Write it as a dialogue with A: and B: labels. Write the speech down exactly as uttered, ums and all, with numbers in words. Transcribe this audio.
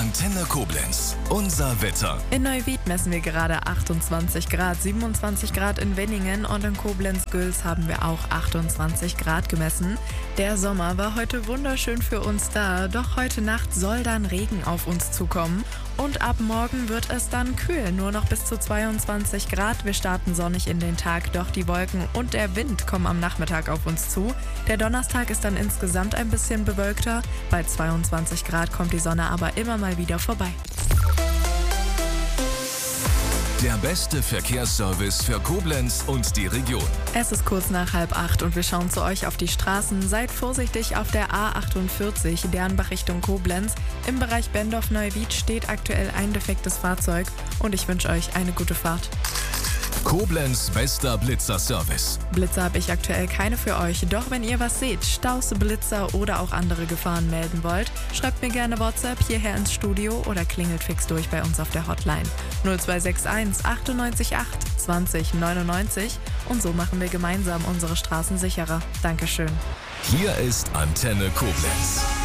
A: Antenne Koblenz. Unser Wetter.
B: In Neuwied messen wir gerade achtundzwanzig Grad, siebenundzwanzig Grad in Wenningen und in Koblenz-Güls haben wir auch achtundzwanzig Grad gemessen. Der Sommer war heute wunderschön für uns da, doch heute Nacht soll dann Regen auf uns zukommen. Und ab morgen wird es dann kühl, nur noch bis zu zweiundzwanzig Grad. Wir starten sonnig in den Tag, doch die Wolken und der Wind kommen am Nachmittag auf uns zu. Der Donnerstag ist dann insgesamt ein bisschen bewölkter. Bei zweiundzwanzig Grad kommt die Sonne aber immer mal wieder vorbei.
A: Der beste Verkehrsservice für Koblenz und die Region.
B: Es ist kurz nach halb acht und wir schauen zu euch auf die Straßen. Seid vorsichtig auf der A achtundvierzig, Dernbach Richtung Koblenz. Im Bereich Bendorf-Neuwied steht aktuell ein defektes Fahrzeug und ich wünsche euch eine gute Fahrt.
A: Koblenz bester Blitzer-Service.
B: Blitzer habe ich aktuell keine für euch, doch wenn ihr was seht, Staus, Blitzer oder auch andere Gefahren melden wollt, schreibt mir gerne WhatsApp hierher ins Studio oder klingelt fix durch bei uns auf der Hotline null zwei sechs eins achtundneunzig acht zwanzig neunundneunzig und so machen wir gemeinsam unsere Straßen sicherer. Dankeschön.
A: Hier ist Antenne Koblenz.